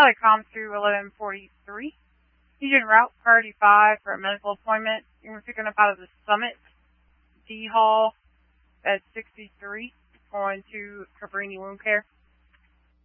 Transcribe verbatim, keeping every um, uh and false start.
Telecom to eleven forty-three. Agent route priority five for a medical appointment. You're picking up out of the Summit D Hall at sixty-three, going to Cabrini Wound Care.